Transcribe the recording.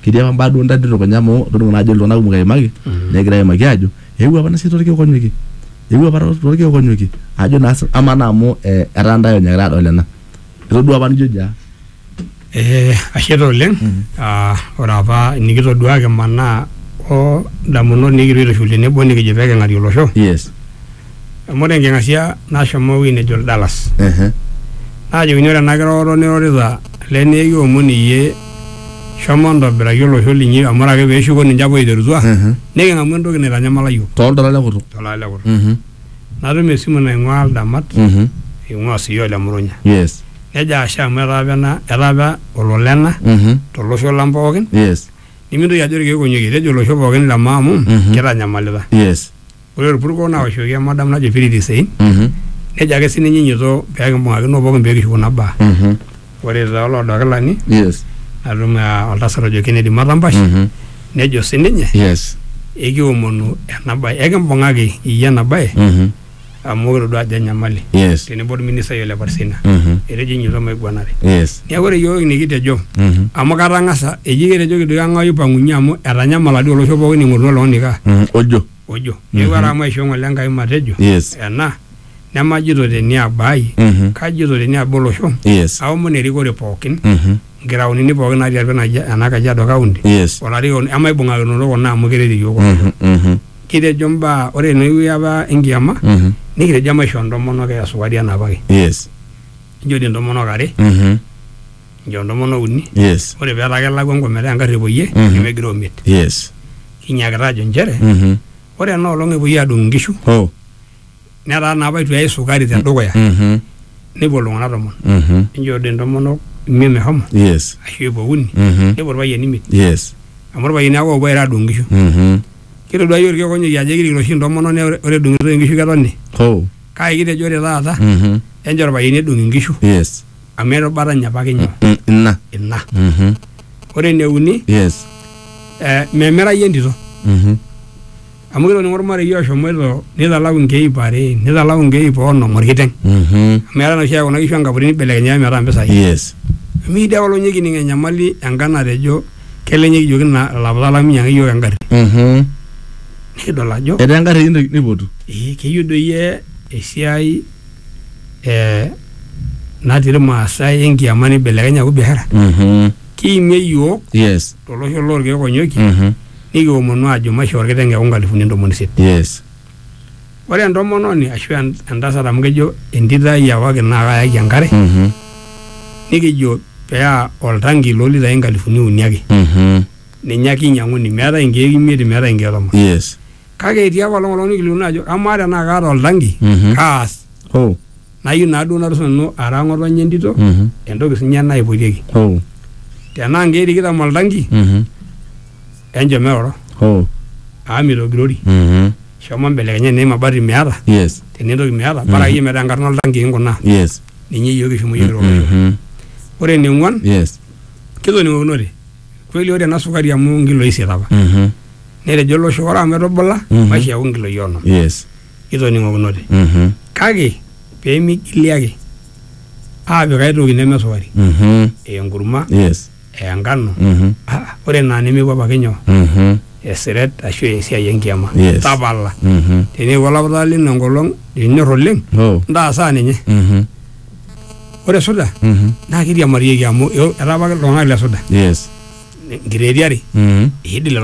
kidia apa bado ndadiro kanyamo ndo najo lona kumukai magi negira magi ajo ewu apa nasi torike konyoki ewu apa torike konyoki ajo nas amana amu eranda yo nyagra dolena itodua apa nijo ja asheto oleng ora apa nikitodua ke mana o damono nikiro shule nebo nikijipeke ngari olosho yes amore ngengasia nashomo wine jol Dallas ajo winyora nagro neroriza lene yo muniye shamondo bira yolo holinyi amara ke beshugo ninjabo ideruzwa nege ngamundo ke neranyamala yo tolda la kutu nado mesimu na ngwal damat ngwa siyo la muronya yes eja sha eraba ololena tolosho lambogen yes nimindo ya jori ke konyoki rejo losho bogen la mamu kera nyamalida yes ore purko na washo ya madam na je firidi sein eja ke sininyi nyoto pege mo agno bogen bege shuna ba ore za lo dagalani yes alunga altasaro jo Kennedy Matambash nejo sininye yes egi omonu enabai ege mbongagi iya nabai amogro do ajanya mali yes tene bod minister yole barsina ereji nyiro mai gwanare yes ni agore yo ni kitejo amokara ngasa ejigere jo kido yanga yupangunya amu eranya mala do losho bogo ni ngorno lo nika ojo ni wara mai shongo lenga imatejo yes ena namajito teni abai kajito teni abolosho yes awu moneri gore pokin ground ni pokin ari arbe na anaka jado kaundi yes olari amai bunga no ko na mugere yo kide jomba ore no yaba engiama nikire jama shondo mono ke aswadi anabage yes njodi ndo mono gare njondo mono uni yes ore bera ke lagwa ngomere angare boye nimegiro mit yes kinyagra jo njere ore no longe boye adungishu nera na baitu ya sukari ta dogo ya ni bolonga romon njodi ndo mono meme homo yes ashibo uni ni borba ye nimit yes amorba yina ko boye adungishu kiro do ayor ke konyo ya jegiri lo shindo mono ne ore dungiro ngishu katoni kai kite jore data enjor bayine dungishu yes amero baranya pakinyo inna ore ne uni yes memera yendito amugiro ngor mare yo shomedo ne dala ngei pare ne dala ngei pono morgiten mera no sha kona kishu ngaburi bele nya mera mbesa yes mi de wolo nyigi ni nyamali angana rejo kele nyigi jogina labala mi nyangi yo ngari hidolajo edangare ni bodu kiyudo ye esiai natire maasai enkiamani belekenya kubihara kiimye yo yes tolosho lorge konyoki nigo omonu ajo maisho orkitenge ongalifuni ndomoni set yes ore ndomononi ashu endasara mgejo endita ya wake na kaya yankare nikijo pea oltangi lolita engalifuni uniaki ninyaki nyanguni meeta ingeki mieti meeta ingeroma yes kage etia walongoloni kiluna ajo amara na kaata oltangi kaas nayu nadu narusono arangoto nyendito entoki sinya naipotieki tena ngeri kita moltangi enjo meoro amiro grori shomo mbelekenya ne mabati meata yes tenentoki meata para yie meta nkarna oltangi ngona yes ninyi yoki shumo yero ore ne ngwan yes kido ni onore kweli ore na sukari amu ngilo isietapa nere jolo shora metobula maisha ngilo yono yes kido ni ngonote kage pemi kiliake abe kaitoki neme sukari enguruma yes engano ore na neme kwa bakenyo eseret ashu esiai enkiama tapala tene wala badali ngolong dinyoroleng nda sa ninye ore soda na kiria marieki amu eraba longa le soda yes ngirediari hidile